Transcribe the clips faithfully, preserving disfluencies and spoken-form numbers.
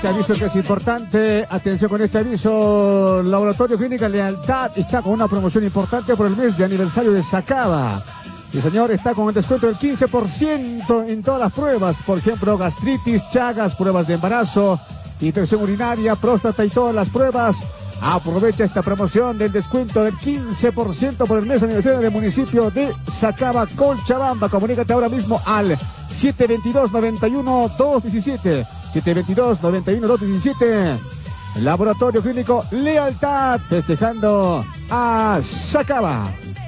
este aviso que es importante. Atención con este aviso. Laboratorio Clínica Lealtad está con una promoción importante por el mes de aniversario de Sacaba. Sí, señor, está con un descuento del quince por ciento en todas las pruebas. Por ejemplo, gastritis, chagas, pruebas de embarazo, infección urinaria, próstata y todas las pruebas. Aprovecha esta promoción del descuento del quince por ciento por el mes de aniversario del municipio de Sacaba, Cochabamba. Comunícate ahora mismo al siete veintidós, noventa y uno, doscientos diecisiete. siete veintidós, noventa y uno, doscientos diecisiete. Laboratorio Clínico Lealtad, festejando a Sacaba.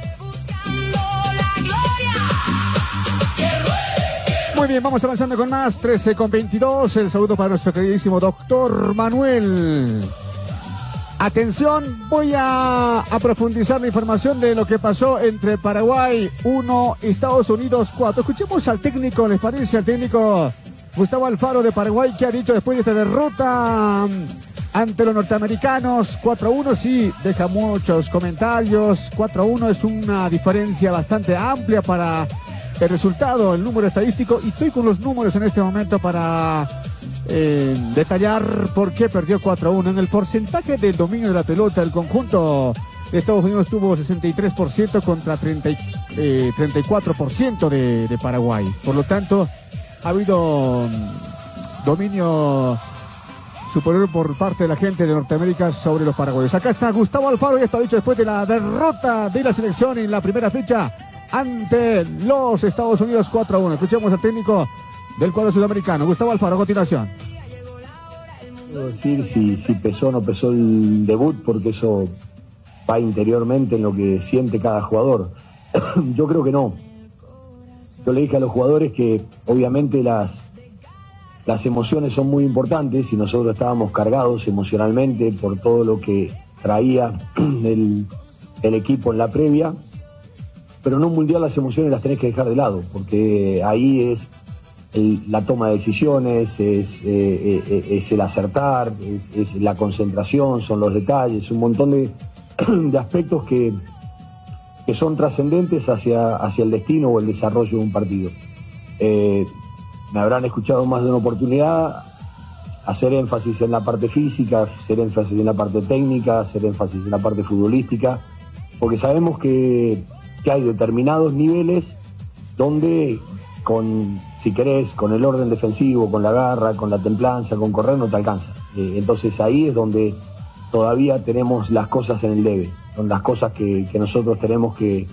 Muy bien, vamos avanzando con más. trece con veintidós. El saludo para nuestro queridísimo doctor Manuel. Atención, voy a, a profundizar la información de lo que pasó entre Paraguay uno, Estados Unidos cuatro. Escuchemos al técnico, ¿les parece? Al técnico Gustavo Alfaro de Paraguay, que ha dicho después de esta derrota ante los norteamericanos. cuatro a uno, sí, deja muchos comentarios. cuatro a uno es una diferencia bastante amplia para el resultado, el número estadístico, y estoy con los números en este momento para eh, detallar por qué perdió cuatro a uno. En el porcentaje del dominio de la pelota, el conjunto de Estados Unidos tuvo sesenta y tres por ciento contra treinta, eh, treinta y cuatro por ciento de, de Paraguay. Por lo tanto, ha habido dominio superior por parte de la gente de Norteamérica sobre los paraguayos. Acá está Gustavo Alfaro, y esto ha dicho después de la derrota de la selección en la primera fecha ante los Estados Unidos cuatro a uno. Escuchemos al técnico del cuadro sudamericano, Gustavo Alfaro, a continuación. Puedo decir si, si pesó o no pesó el debut, porque eso va interiormente en lo que siente cada jugador. Yo creo que no. Yo le dije a los jugadores que obviamente las, las emociones son muy importantes, y nosotros estábamos cargados emocionalmente por todo lo que traía el, el equipo en la previa. Pero en un mundial las emociones las tenés que dejar de lado, porque ahí es el, la toma de decisiones, es, eh, eh, es el acertar, es, es la concentración, son los detalles, un montón de, de aspectos que, que son trascendentes hacia, hacia el destino o el desarrollo de un partido. Eh, me habrán escuchado más de una oportunidad hacer énfasis en la parte física, hacer énfasis en la parte técnica, hacer énfasis en la parte futbolística, porque sabemos que que hay determinados niveles donde, con, si querés, con el orden defensivo, con la garra, con la templanza, con correr, no te alcanza. Eh, entonces ahí es donde todavía tenemos las cosas en el debe, son las cosas que, que nosotros tenemos que,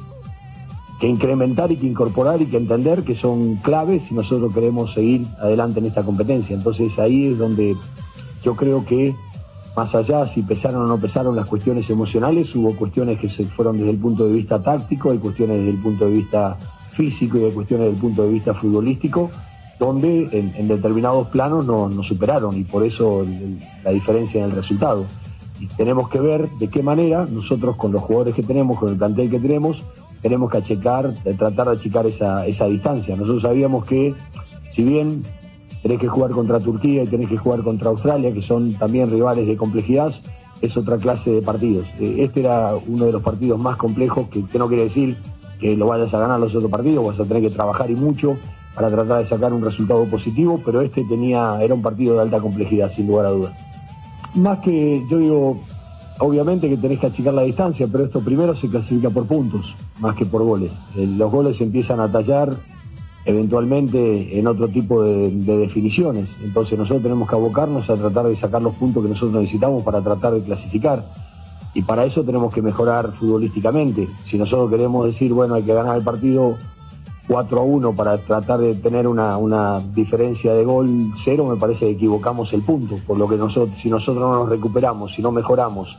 que incrementar y que incorporar y que entender que son claves si nosotros queremos seguir adelante en esta competencia. Entonces ahí es donde yo creo que, más allá si pesaron o no pesaron las cuestiones emocionales, hubo cuestiones que se fueron desde el punto de vista táctico, hay cuestiones desde el punto de vista físico y hay cuestiones desde el punto de vista futbolístico, donde en, en determinados planos nos no superaron, y por eso el, la diferencia en el resultado. Y tenemos que ver de qué manera nosotros, con los jugadores que tenemos, con el plantel que tenemos, tenemos que achicar, tratar de achicar esa, esa distancia. Nosotros sabíamos que, si bien tenés que jugar contra Turquía y tenés que jugar contra Australia, que son también rivales de complejidad, es otra clase de partidos. Este era uno de los partidos más complejos, que, que no quiere decir que lo vayas a ganar los otros partidos, vas a tener que trabajar y mucho para tratar de sacar un resultado positivo, pero este tenía, era un partido de alta complejidad, sin lugar a dudas. Más que, yo digo, obviamente que tenés que achicar la distancia, pero esto primero se clasifica por puntos, más que por goles. Los goles se empiezan a tallar eventualmente en otro tipo de, de definiciones. Entonces nosotros tenemos que abocarnos a tratar de sacar los puntos que nosotros necesitamos para tratar de clasificar, y para eso tenemos que mejorar futbolísticamente. Si nosotros queremos decir, bueno, hay que ganar el partido cuatro a uno para tratar de tener una, una diferencia de gol cero, me parece que equivocamos el punto, por lo que nosotros, si nosotros no nos recuperamos, si no mejoramos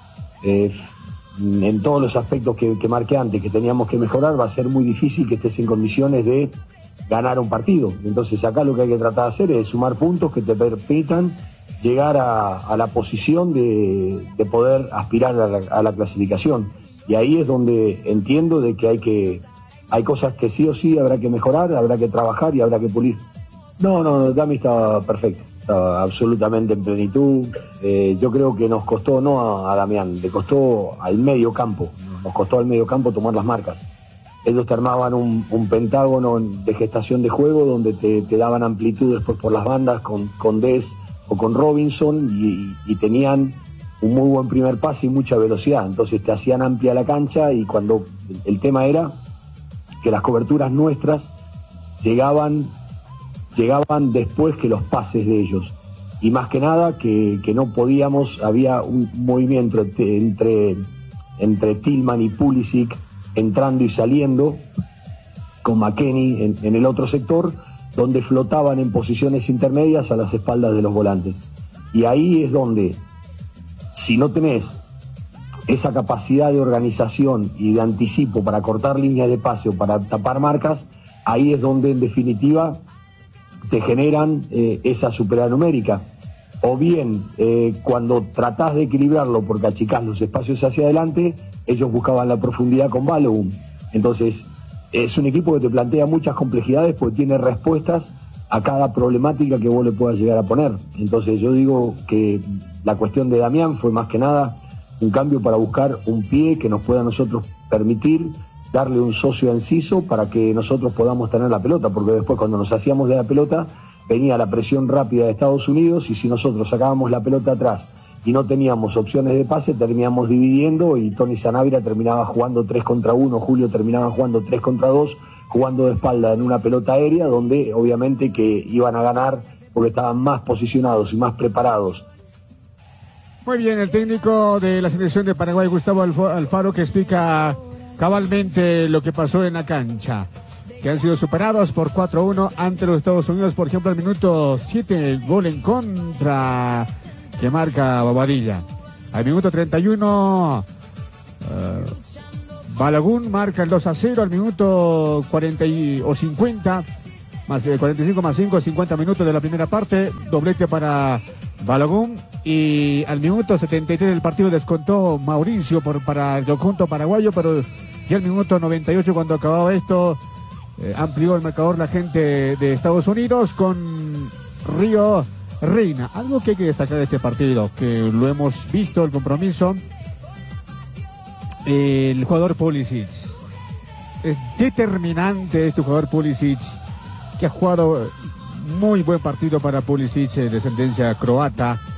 eh, en todos los aspectos que, que marqué antes, que teníamos que mejorar, va a ser muy difícil que estés en condiciones de ganar un partido. Entonces acá lo que hay que tratar de hacer es sumar puntos que te permitan llegar a, a la posición de, de poder aspirar a la, a la clasificación. Y ahí es donde entiendo de que hay que hay cosas que sí o sí habrá que mejorar, habrá que trabajar y habrá que pulir. No, no, Dami está perfecto, está absolutamente en plenitud. Eh, yo creo que nos costó, no a, a Damián, le costó al medio campo, nos costó al medio campo tomar las marcas. Ellos te armaban un, un pentágono de gestación de juego donde te, te daban amplitud después por las bandas con, con Des, o con Robinson y, y tenían un muy buen primer pase y mucha velocidad, entonces te hacían amplia la cancha y cuando el tema era que las coberturas nuestras llegaban, llegaban después que los pases de ellos. Y más que nada que, que no podíamos, había un movimiento entre, entre, entre Tillman y Pulisic entrando y saliendo, con McKennie en, en el otro sector, donde flotaban en posiciones intermedias a las espaldas de los volantes. Y ahí es donde, si no tenés esa capacidad de organización y de anticipo para cortar líneas de pase o para tapar marcas, ahí es donde en definitiva te generan eh, esa superioridad numérica. O bien, eh, cuando tratás de equilibrarlo porque achicás los espacios hacia adelante, ellos buscaban la profundidad con Balogun. Entonces, es un equipo que te plantea muchas complejidades porque tiene respuestas a cada problemática que vos le puedas llegar a poner. Entonces, yo digo que la cuestión de Damián fue más que nada un cambio para buscar un pie que nos pueda a nosotros permitir darle un socio a Enciso para que nosotros podamos tener la pelota, porque después cuando nos hacíamos de la pelota venía la presión rápida de Estados Unidos y si nosotros sacábamos la pelota atrás y no teníamos opciones de pase, terminábamos dividiendo y Tony Sanabria terminaba jugando tres contra uno, Julio terminaba jugando tres contra dos, jugando de espalda en una pelota aérea donde obviamente que iban a ganar porque estaban más posicionados y más preparados. Muy bien, el técnico de la selección de Paraguay, Gustavo Alfaro, que explica cabalmente lo que pasó en la cancha, que han sido superados por cuatro a uno ante los Estados Unidos. Por ejemplo, al minuto siete, el gol en contra que marca Bobadilla. Al minuto treinta y uno, uh, Balogun marca el dos a cero. Al minuto cuarenta y, o cincuenta, más eh, cuarenta y cinco más cinco, cincuenta minutos de la primera parte, doblete para Balogun. Y al minuto setenta y tres del partido descontó Mauricio por, para el conjunto paraguayo, pero ya al minuto noventa y ocho, cuando acababa esto, eh, amplió el marcador la gente de Estados Unidos con Río Reina. Algo que hay que destacar de este partido, que lo hemos visto, el compromiso, el jugador Pulisic. Es determinante este jugador Pulisic, que ha jugado muy buen partido para Pulisic, de descendencia croata.